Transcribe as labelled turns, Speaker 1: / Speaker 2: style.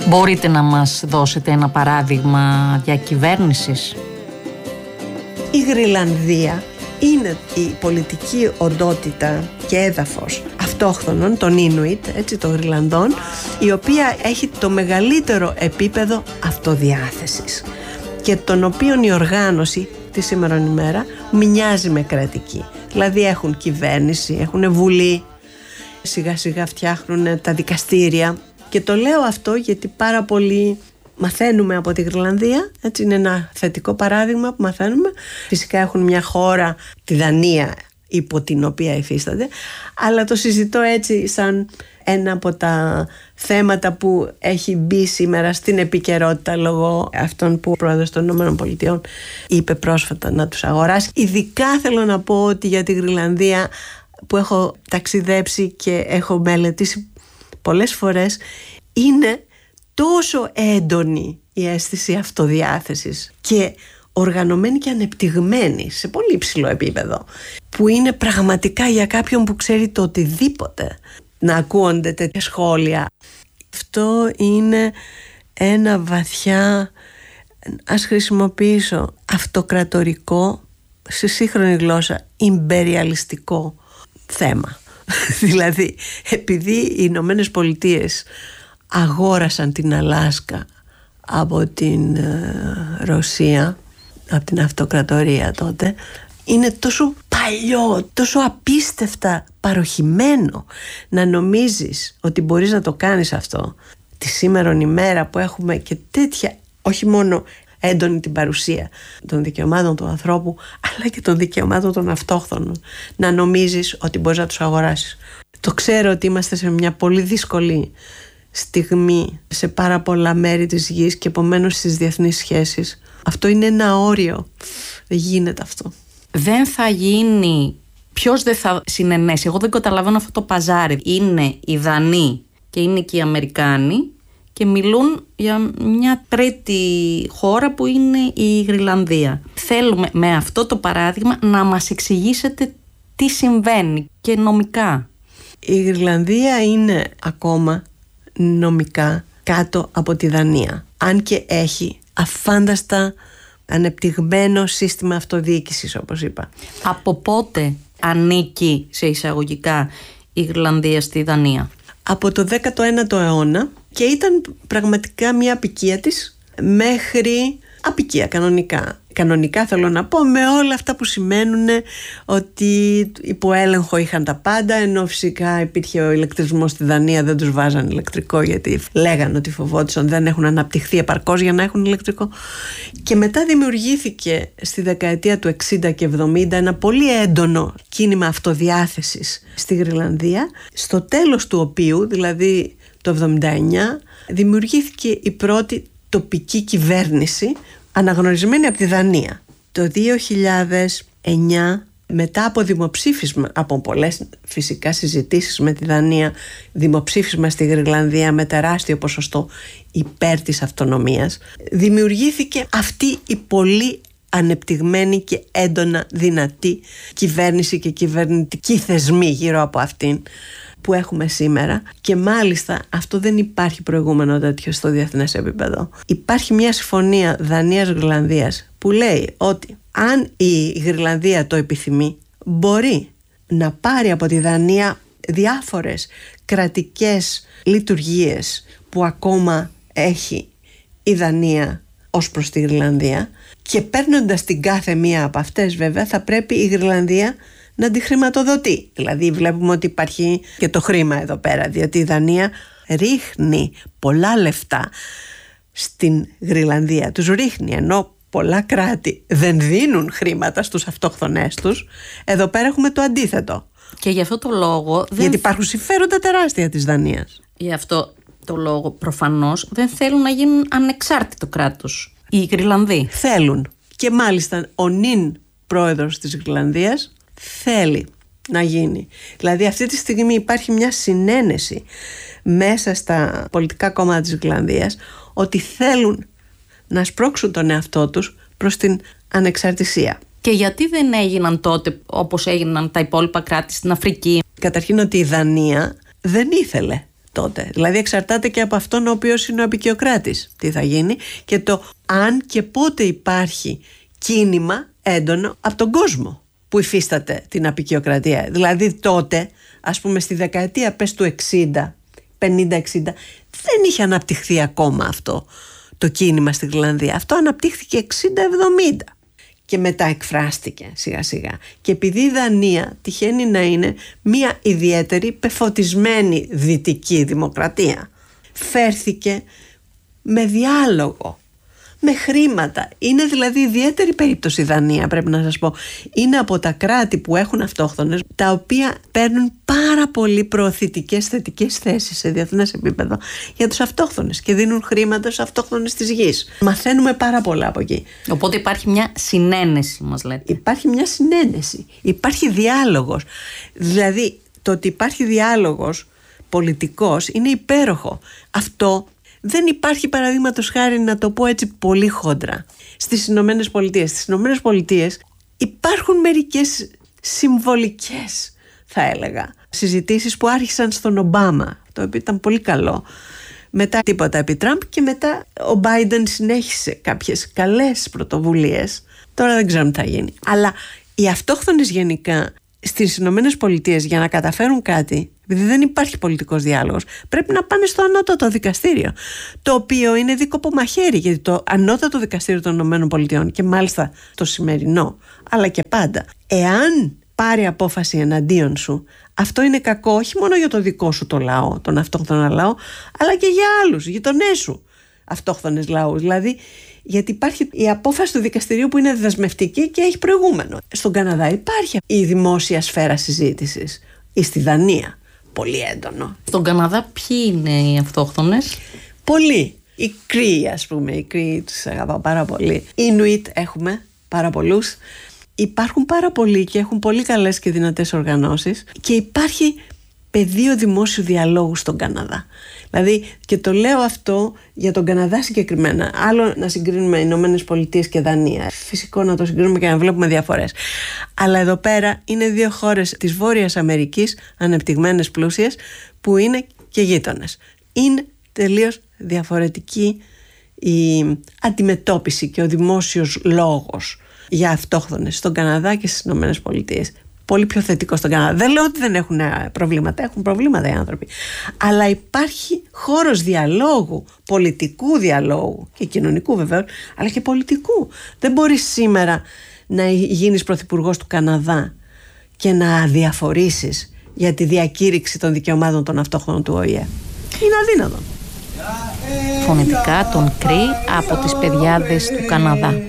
Speaker 1: Μπορείτε να μας δώσετε ένα παράδειγμα διακυβέρνησης?
Speaker 2: Η Γροιλανδία είναι η πολιτική οντότητα και έδαφος αυτόχθονων, των Ίνουιτ, έτσι, των Γροιλανδών, η οποία έχει το μεγαλύτερο επίπεδο αυτοδιάθεσης και τον οποίον η οργάνωση τη σήμερον ημέρα μοιάζει με κρατική. Δηλαδή έχουν κυβέρνηση, έχουν βουλή, σιγά σιγά φτιάχνουν τα δικαστήρια. Και το λέω αυτό γιατί πάρα πολύ μαθαίνουμε από τη Γροιλανδία, έτσι, είναι ένα θετικό παράδειγμα που μαθαίνουμε. Φυσικά έχουν μια χώρα, τη Δανία, υπό την οποία υφίστανται, αλλά το συζητώ έτσι σαν ένα από τα θέματα που έχει μπει σήμερα στην επικαιρότητα λόγω αυτών που ο πρόεδρος των ΗΠΑ είπε πρόσφατα να τους αγοράσει. Ειδικά θέλω να πω ότι για τη Γροιλανδία, που έχω ταξιδέψει και έχω μελετήσει πολλές φορές, είναι τόσο έντονη η αίσθηση αυτοδιάθεσης και οργανωμένη και ανεπτυγμένη σε πολύ υψηλό επίπεδο, που είναι πραγματικά για κάποιον που ξέρει το οτιδήποτε να ακούονται τέτοια σχόλια. Αυτό είναι ένα βαθιά, ας χρησιμοποιήσω αυτοκρατορικό, σε σύγχρονη γλώσσα, ιμπεριαλιστικό θέμα. Δηλαδή, επειδή οι Ηνωμένες Πολιτείες αγόρασαν την Αλάσκα από την Ρωσία, από την αυτοκρατορία τότε, είναι τόσο παλιό, τόσο απίστευτα παροχημένο να νομίζεις ότι μπορείς να το κάνεις αυτό τη σήμερον ημέρα που έχουμε και τέτοια, όχι μόνο έντονη την παρουσία των δικαιωμάτων του ανθρώπου, αλλά και των δικαιωμάτων των αυτόχθονων, να νομίζεις ότι μπορείς να τους αγοράσεις. Το ξέρω ότι είμαστε σε μια πολύ δύσκολη στιγμή σε πάρα πολλά μέρη της γης και επομένως στις διεθνείς σχέσεις. Αυτό είναι ένα όριο. Δεν γίνεται αυτό.
Speaker 1: Δεν θα γίνει. Ποιος δεν θα συνενέσει? Εγώ δεν καταλαβαίνω αυτό το παζάρι. Είναι οι Δανείοι και είναι και οι Αμερικάνοι και μιλούν για μια τρίτη χώρα που είναι η Γροιλανδία. Θέλουμε με αυτό το παράδειγμα να μας εξηγήσετε τι συμβαίνει και νομικά.
Speaker 2: Η Γροιλανδία είναι ακόμα νομικά κάτω από τη Δανία, αν και έχει αφάνταστα ανεπτυγμένο σύστημα αυτοδιοίκησης, όπως είπα.
Speaker 1: Από πότε ανήκει, σε εισαγωγικά, η Γροιλανδία στη Δανία?
Speaker 2: Από το 19ο αιώνα, και ήταν πραγματικά μια απικία της μέχρι απικία κανονικά. Κανονικά θέλω να πω, με όλα αυτά που σημαίνουν ότι υπό έλεγχο είχαν τα πάντα, ενώ φυσικά υπήρχε ο ηλεκτρισμός στη Δανία, δεν τους βάζαν ηλεκτρικό γιατί λέγανε ότι φοβόντουσαν, δεν έχουν αναπτυχθεί επαρκώς για να έχουν ηλεκτρικό. Και μετά δημιουργήθηκε στη δεκαετία του 60 και 70 ένα πολύ έντονο κίνημα αυτοδιάθεσης στη Γροιλανδία, στο τέλος του οποίου, δηλαδή το 79, δημιουργήθηκε η πρώτη τοπική κυβέρνηση αναγνωρισμένη από τη Δανία. Το 2009, μετά από δημοψήφισμα, από πολλές φυσικά συζητήσεις με τη Δανία, δημοψήφισμα στη Γροιλανδία με τεράστιο ποσοστό υπέρ της αυτονομίας, δημιουργήθηκε αυτή η πολύ ανεπτυγμένη και έντονα δυνατή κυβέρνηση και κυβερνητική θεσμή γύρω από αυτήν που έχουμε σήμερα, και μάλιστα αυτό δεν υπάρχει προηγούμενο τέτοιο στο διεθνές επίπεδο. Υπάρχει μια συμφωνία Δανίας-Γροιλανδίας που λέει ότι αν η Γροιλανδία το επιθυμεί, μπορεί να πάρει από τη Δανία διάφορες κρατικές λειτουργίες που ακόμα έχει η Δανία ως προς τη Γροιλανδία, και παίρνοντας την κάθε μία από αυτές, βέβαια, θα πρέπει η Γροιλανδία να τη χρηματοδοτεί. Δηλαδή βλέπουμε ότι υπάρχει και το χρήμα εδώ πέρα, διότι η Δανία ρίχνει πολλά λεφτά στην Γροιλανδία. Τους ρίχνει, ενώ πολλά κράτη δεν δίνουν χρήματα στους αυτόχθονές τους. Εδώ πέρα έχουμε το αντίθετο.
Speaker 1: Και γι' αυτό το λόγο
Speaker 2: γιατί υπάρχουν συμφέροντα τεράστια της Δανίας.
Speaker 1: Γι' αυτό το λόγο προφανώς δεν θέλουν να γίνουν ανεξάρτητο κράτος οι Γροιλανδοί.
Speaker 2: Θέλουν. Και μάλιστα ο νυν πρόεδρος της Γροιλανδίας θέλει να γίνει. Δηλαδή αυτή τη στιγμή υπάρχει μια συνένεση μέσα στα πολιτικά κόμματα της Γροιλανδίας ότι θέλουν να σπρώξουν τον εαυτό τους προς την ανεξαρτησία.
Speaker 1: Και γιατί δεν έγιναν τότε όπως έγιναν τα υπόλοιπα κράτη στην Αφρική?
Speaker 2: Καταρχήν ότι η Δανία δεν ήθελε τότε. Δηλαδή εξαρτάται και από αυτόν ο οποίος είναι ο αποικιοκράτης τι θα γίνει και το αν και πότε υπάρχει κίνημα έντονο από τον κόσμο που υφίσταται την αποικιοκρατία. Δηλαδή τότε, ας πούμε στη δεκαετία πες του 60, 50-60, δεν είχε αναπτυχθεί ακόμα αυτό το κίνημα στη Γρυλανδία. Αυτό αναπτύχθηκε 60-70 και μετά εκφράστηκε σιγά σιγά. Και επειδή η Δανία τυχαίνει να είναι μια ιδιαίτερη πεφωτισμένη δυτική δημοκρατία, φέρθηκε με διάλογο, με χρήματα. Είναι δηλαδή ιδιαίτερη περίπτωση η Δανία, πρέπει να σας πω. Είναι από τα κράτη που έχουν αυτόχθονες, τα οποία παίρνουν πάρα πολύ προωθητικές θετικές θέσεις σε διεθνές επίπεδο για τους αυτόχθονες και δίνουν χρήματα στους αυτόχθονες της γης. Μαθαίνουμε πάρα πολλά από εκεί.
Speaker 1: Οπότε υπάρχει μια συνένεση, μας λέτε.
Speaker 2: Υπάρχει μια συνένεση, υπάρχει διάλογος. Δηλαδή το ότι υπάρχει διάλογος πολιτικός είναι υπέροχο. Αυτό δεν υπάρχει, παραδείγματος χάρη, να το πω έτσι πολύ χόντρα, στις Ηνωμένες Πολιτείες. Στις Ηνωμένες Πολιτείες υπάρχουν μερικές συμβολικές, θα έλεγα, συζητήσεις που άρχισαν στον Ομπάμα, το οποίο ήταν πολύ καλό. Μετά τίποτα επί Τραμπ και μετά ο Μπάιντεν συνέχισε κάποιες καλές πρωτοβουλίες. Τώρα δεν ξέρω τι θα γίνει. Αλλά οι αυτόχθονες γενικά στις Ηνωμένες Πολιτείες για να καταφέρουν κάτι, επειδή δεν υπάρχει πολιτικός διάλογος, πρέπει να πάνε στο ανώτατο δικαστήριο, το οποίο είναι δίκοπο μαχαίρι, γιατί το ανώτατο δικαστήριο των Ηνωμένων Πολιτειών, και μάλιστα το σημερινό, αλλά και πάντα, εάν πάρει απόφαση εναντίον σου, αυτό είναι κακό όχι μόνο για το δικό σου το λαό, τον αυτόχθονα λαό, αλλά και για άλλους γειτονές σου αυτόχθονες λαούς. Δηλαδή, γιατί υπάρχει η απόφαση του δικαστηρίου που είναι δεσμευτική και έχει προηγούμενο. Στον Καναδά υπάρχει η δημόσια σφαίρα συζήτησης, ή στη Δανία πολύ έντονο.
Speaker 1: Στον Καναδά ποιοι είναι οι αυτόχθονες?
Speaker 2: Πολλοί. Οι Κροί, ας πούμε, οι Κροί τους αγαπάω πάρα πολύ. Ινουίτ έχουμε πάρα πολλούς. Υπάρχουν πάρα πολλοί και έχουν πολύ καλές και δυνατές οργανώσεις και υπάρχει πεδίο δημόσιου διαλόγου στον Καναδά. Δηλαδή, και το λέω αυτό για τον Καναδά συγκεκριμένα. Άλλο να συγκρίνουμε Ηνωμένες Πολιτείες και Δανία. Φυσικό να το συγκρίνουμε και να βλέπουμε διαφορές. Αλλά εδώ πέρα είναι δύο χώρες της Βόρειας Αμερικής, ανεπτυγμένες, πλούσιες, που είναι και γείτονες. Είναι τελείως διαφορετική η αντιμετώπιση και ο δημόσιος λόγος για αυτόχθονες στον Καναδά και στις Ηνωμένες Πολιτείες. Πολύ πιο θετικό στον Καναδά. Δεν λέω ότι δεν έχουν προβλήματα, έχουν προβλήματα οι άνθρωποι. Αλλά υπάρχει χώρος διαλόγου, πολιτικού διαλόγου και κοινωνικού βεβαίως, αλλά και πολιτικού. Δεν μπορείς σήμερα να γίνεις πρωθυπουργός του Καναδά και να αδιαφορήσεις για τη διακήρυξη των δικαιωμάτων των αυτόχθονων του ΟΗΕ. Είναι αδύνατο.
Speaker 1: Φωνητικά των Κροί από τις Παιδιάδες του Καναδά.